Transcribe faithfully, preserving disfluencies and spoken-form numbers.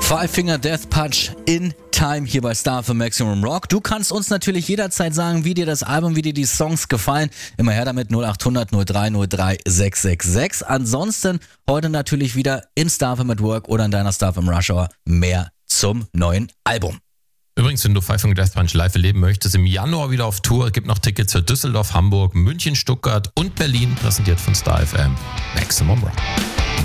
Five Finger Death Punch in Time hier bei Star für Maximum Rock. Du kannst uns natürlich jederzeit sagen, wie dir das Album, wie dir die Songs gefallen. Immer her damit null acht hundert null drei null drei sechs sechs sechs. Ansonsten heute natürlich wieder in Star at Work oder in deiner Star im Rush Hour mehr zum neuen Album. Übrigens, wenn du Five Finger Death Punch live erleben möchtest, im Januar wieder auf Tour, gibt noch Tickets für Düsseldorf, Hamburg, München, Stuttgart und Berlin, präsentiert von Star F M. Maximum Rock.